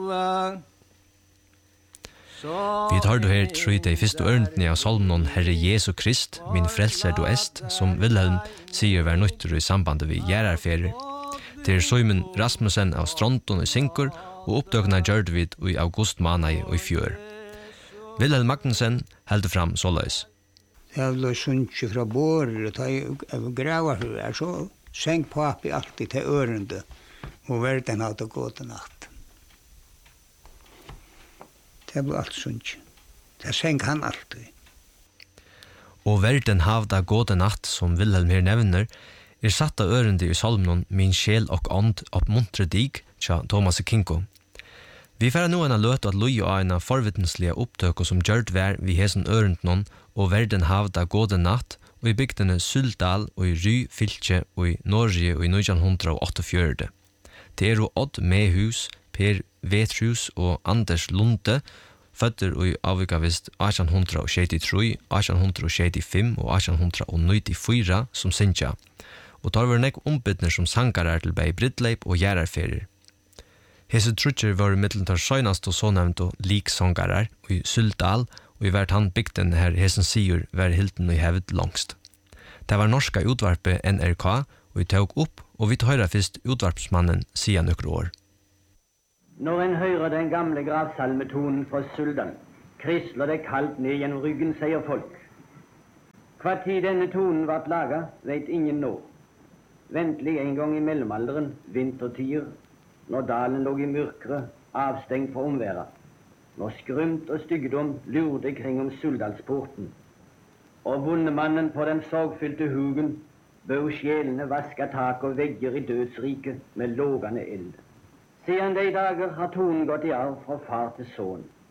Vi tar du her tror det første ørendene av salmen Herre Jesu Krist, min frelser du est, som Wilhelm sier var nøytter i sambandet ved gjerarferer. Det Simon Rasmussen av Stronton i Sinkur, og oppdøkene gjør det vid i august måned og i fjør. Wilhelm Magnussen heldur fram såleis. Jeg ble sunnkje fra bårer, og jeg graver her, så senk papi alltid til ørende, og verden hadde gått en natt. Det ble alt sunnkje. Det senk han alltid. Og verden havda gått en natt, som Wilhelm her nevner, satt av ørende i salmen Min sjel og ånd oppmuntre dig, tja Thomas Kinko. Vi får nå en løt at lui og en forvitenslige opptøk som gjørt vær vi hesen ørenden og verden havda gåde natt og i bygdene Suldal og i Ry, Fylkje og i Norge og i 1948. Det jo Odd Mehus, Per Vetrus og Anders Lunde, føtter og i avvikavist 1873, 1875 og 1894 som sinja, og tar vi nek ombytner som sangarar til bei Bridleip og Gjerarferer. Hese trutcher var mitteltar søgnast og så nevnt og liksångarar i Suldal, og i hvert han bygden her hesen sier var hilden og hevet langst. Det var norska utvarpet NRK, og vi tog opp, og vi høyra først utvarpsmannen siden nøkker år. Når en høyrer den gamle gravsalmetonen fra Suldal, krisler det kaldt ned gjennom ryggen, sier folk. Hva tid denne tonen vart laget, vet ingen nå. Ventelig en gang i mellomalderen, vintertider, når dalen lå i mørkere, avstengt fra omværet, når skrymt og styggedom lurde kring om Suldalsporten, og bondemannen på den sorgfylte hugen bød sjelene vaska tak og vegger i dødsriket med lågande eld. Siden de dager har tonen gått i arv fra far til son.